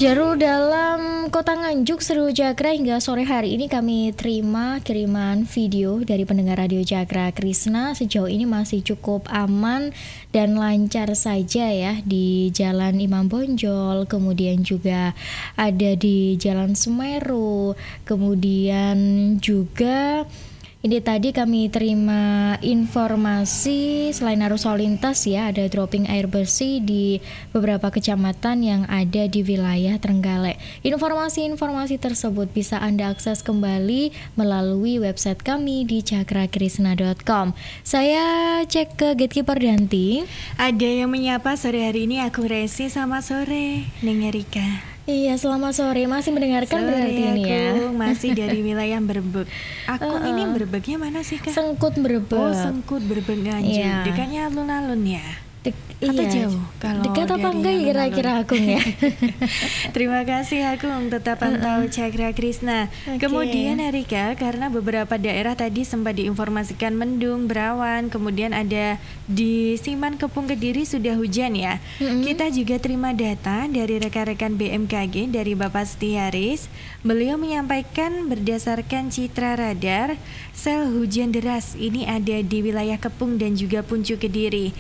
Jaru dalam Kota Nganjuk, Seru Jagra. Hingga sore hari ini kami terima kiriman video dari pendengar Radio Jagra Krishna. Sejauh ini masih cukup aman dan lancar saja ya di Jalan Imam Bonjol, kemudian juga ada di Jalan Semeru, kemudian juga ini tadi kami terima informasi selain arus lalu lintas ya, ada dropping air bersih di beberapa kecamatan yang ada di wilayah Trenggalek. Informasi-informasi tersebut bisa Anda akses kembali melalui website kami di cakrakrishna.com. Saya cek ke gatekeeper Danti. Ada yang menyapa sore hari ini, aku Resi. Selamat sore, Neng Erika. Iya, selamat sore. Masih mendengarkan sore berarti ini ya. Masih dari wilayah Berbek. Aku ini Berbeknya mana sih, Kak? Sengkut Berbek. Oh, Sengkut Berbek Nganjuk. Iya. Dekatnya alun-alun ya. Atau Iya, jauh? Kalau dekat apa dari enggak kira-kira Agung ya? Terima kasih Agung, tetap pantau Cakra Krishna. Okay. Kemudian Erika, karena beberapa daerah tadi sempat diinformasikan mendung, berawan, kemudian ada di Siman Kepung Kediri sudah hujan ya. Kita juga terima data dari rekan-rekan BMKG dari Bapak Setiaris. Beliau menyampaikan berdasarkan citra radar, sel hujan deras ini ada di wilayah Kepung dan juga Puncuk Kediri.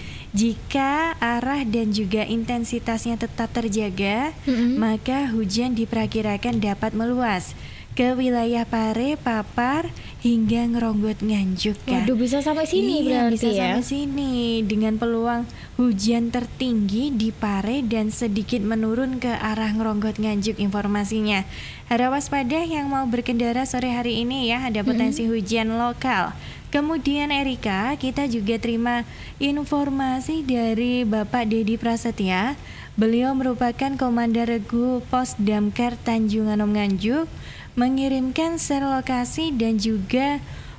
Jika arah dan juga intensitasnya tetap terjaga, maka hujan diperkirakan dapat meluas ke wilayah Pare, Papar, hingga Ngeronggot Nganjuk. Waduh, bisa sampai sini berarti bisa ya? sampai sini dengan peluang hujan tertinggi di Pare dan sedikit menurun ke arah Ngeronggot Nganjuk informasinya. Harap waspada yang mau berkendara sore hari ini ya, ada potensi hujan lokal. Kemudian Erika, kita juga terima informasi dari Bapak Dedi Prasetya. Beliau merupakan Komandan Regu Pos Damkar Tanjung Anom Nganjuk, mengirimkan share lokasi dan juga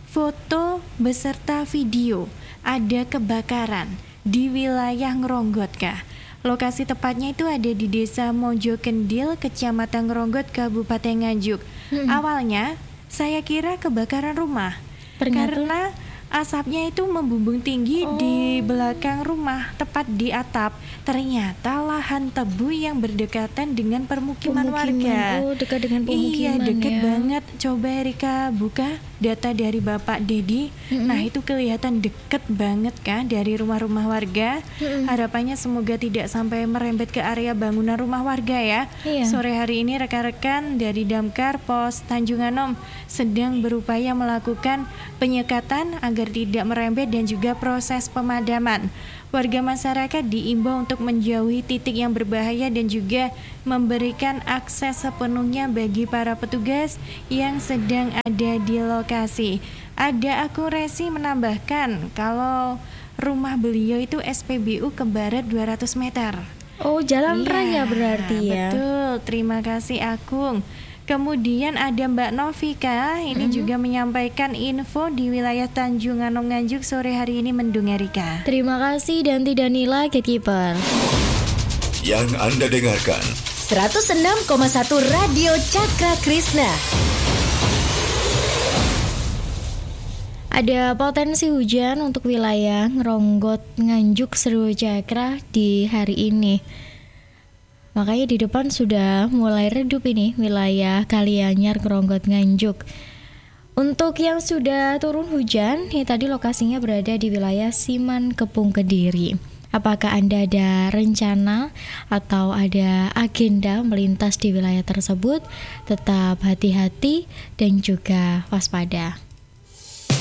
foto beserta video ada kebakaran di wilayah Ngeronggot, Kak. Lokasi tepatnya itu ada di Desa Mojo Kendil, Kecamatan Ngeronggot, Kabupaten Nganjuk. Awalnya saya kira kebakaran rumah. Karena asapnya itu membumbung tinggi di belakang rumah, tepat di atap. Ternyata lahan tebu yang berdekatan dengan permukiman warga. Oh, dekat dengan pemukiman. Iya, dekat ya. banget. Coba Erika buka data dari Bapak Dedi. Nah, itu kelihatan deket banget kan dari rumah-rumah warga. Harapannya semoga tidak sampai merembet ke area bangunan rumah warga ya. Iya. Sore hari ini rekan-rekan dari Damkar Pos Tanjung Anom sedang berupaya melakukan penyekatan agar tidak merembet dan juga proses pemadaman. Warga masyarakat diimbau untuk menjauhi titik yang berbahaya dan juga memberikan akses sepenuhnya bagi para petugas yang sedang ada di lokasi. Ada akurasi menambahkan kalau rumah beliau itu SPBU ke barat 200 meter. Oh, jalan raya berarti ya. Betul, terima kasih Agung. Kemudian ada Mbak Novika, ini juga menyampaikan info di wilayah Tanjung Anom Nganjuk sore hari ini mendung, Erika. Terima kasih Danti Danila, gatekeeper. Yang Anda dengarkan 106,1 Radio Cakra Krishna. Ada potensi hujan untuk wilayah Ngeronggot Nganjuk Seru Cakra di hari ini. Makanya di depan sudah mulai redup ini wilayah Kalianyar, Ngeronggot Nganjuk. Untuk yang sudah turun hujan, ini tadi lokasinya berada di wilayah Siman Kepung Kediri. Apakah Anda ada rencana atau ada agenda melintas di wilayah tersebut? Tetap hati-hati dan juga waspada.